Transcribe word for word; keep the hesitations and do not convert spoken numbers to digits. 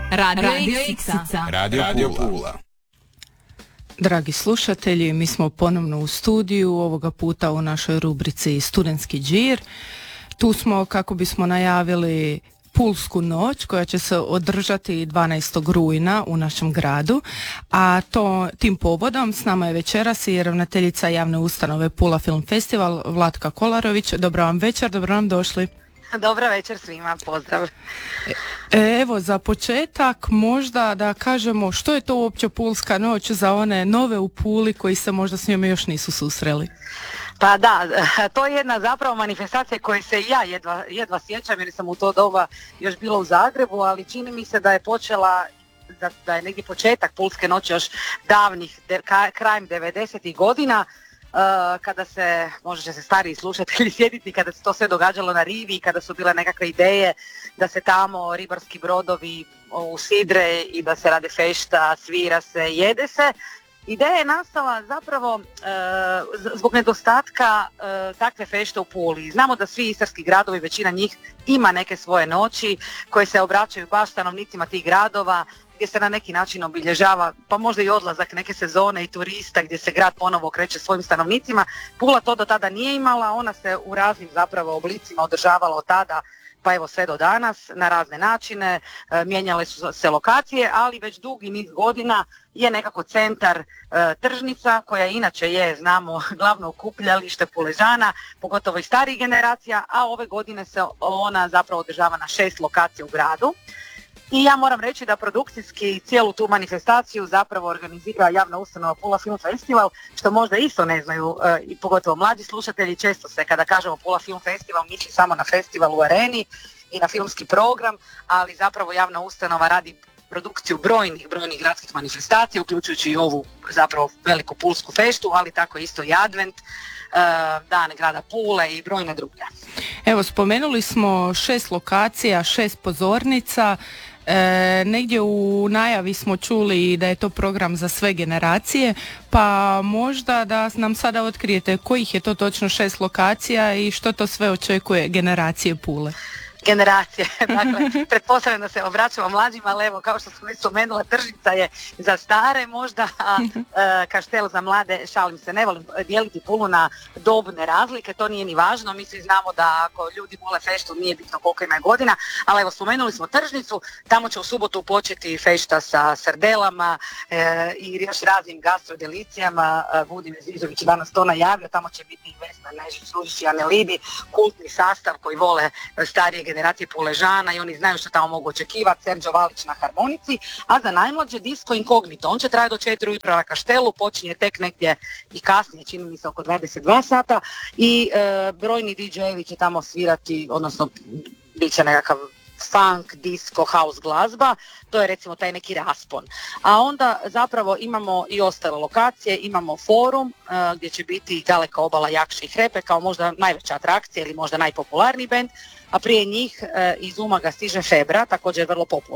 Radio Iksica. Radio, Radio Pula. Dragi slušatelji, mi smo ponovno u studiju, ovoga puta u našoj rubrici Studentski džir. Tu smo kako bismo najavili Pulsku noć koja će se održati dvanaestog rujna u našem gradu, a to tim povodom s nama je večeras i ravnateljica javne ustanove Pula Film Festival Vlatka Kolarović. Dobro vam večer, dobro nam došli. Dobra večer svima, pozdrav. E, evo za početak možda da kažemo što je to uopće Pulska noć za one nove u Puli koji se možda s njome još nisu susreli. Pa da, to je jedna zapravo manifestacija koje se ja jedva, jedva sjećam jer sam u to doba još bila u Zagrebu, ali čini mi se da je počela, da, da je negdje početak Pulske noći još davnih, de, krajem devedesetih godina, Uh, kada se, možda će se stariji slušatelji sjetiti, kada se to sve događalo na rivi, kada su bile nekakve ideje da se tamo ribarski brodovi usidre i da se rade fešta, svira se, jede se. Ideja je nastala zapravo uh, zbog nedostatka uh, takve fešte u Puli. Znamo da svi istarski gradovi, većina njih ima neke svoje noći koje se obraćaju baš stanovnicima tih gradova, gdje se na neki način obilježava, pa možda i odlazak neke sezone i turista, gdje se grad ponovo okreće svojim stanovnicima. Pula to do tada nije imala, ona se u raznim zapravo oblicima održavala od tada, pa evo sve do danas, na razne načine, e, mijenjale su se lokacije, ali već dugi niz godina je nekako centar e, tržnica, koja inače je, znamo, glavno okupljalište Puležana, pogotovo i starijih generacija, a ove godine se ona zapravo održava na šest lokacija u gradu. I ja moram reći da produkcijski cijelu tu manifestaciju zapravo organizira javna ustanova Pula Film Festival, što možda isto ne znaju e, i pogotovo mlađi slušatelji. Često se kada kažemo Pula Film Festival misli samo na festival u areni i na filmski program, ali zapravo javna ustanova radi produkciju brojnih, brojnih gradskih manifestacija, uključujući i ovu zapravo veliku pulsku feštu, ali tako isto i Advent, e, Dan grada Pule i brojne druge. Evo, spomenuli smo šest lokacija, šest pozornica. E, negdje u najavi smo čuli da je to program za sve generacije, pa možda da nam sada otkrijete kojih je to točno šest lokacija i što to sve očekuje generacije Pule. Generacije, dakle, pretpostavljam da se obraćamo mlađima, ali evo, kao što sam već spomenula, tržnica je za stare možda, a e, kaštel za mlade, šalim se, ne volim dijeliti Pulu na dobne razlike, to nije ni važno, mi svi znamo da ako ljudi vole feštu nije bitno koliko ima godina, ali evo, spomenuli smo tržnicu, tamo će u subotu početi fešta sa sardelama e, i još raznim gastrodelicijama, Budimir Zizović danas to najavio, tamo će biti Vesna Nežić, Ružić i Anelidi, kultni sastav koji vole starije generacije Puležana i oni znaju što tamo mogu očekivati, Serđo Valić na harmonici, a za najmlađe Disco Incognito. On će trajati do četiri ujutro na kaštelu, počinje tek negdje i kasnije, čini mi se oko dvadeset dva sata i e, brojni di džejevi će tamo svirati, odnosno bit će nekakav funk, disco, house glazba, to je recimo taj neki raspon. A onda zapravo imamo i ostale lokacije, imamo forum uh, gdje će biti Daleka obala Jakše i Hrepe kao možda najveća atrakcija ili možda najpopularniji bend, a prije njih uh, iz Umaga stiže Febra, također vrlo popularan